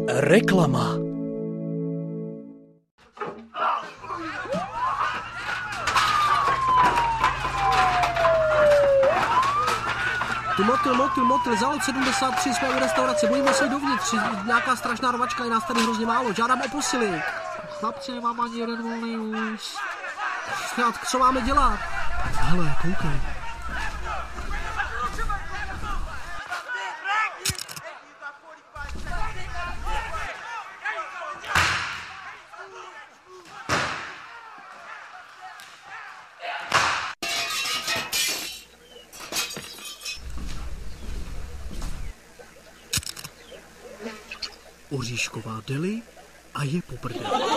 Reklama. Ty motyl, zalud 73, jsme u restaurace, bojíme se dovnitř, nějaká strašná rvačka, je nás tady hrozně málo, žádám o posily. Chlapci, nemám ani jeden volný ús. Co máme dělat? Hele, koukej. Oříšková deli a je po prdeli.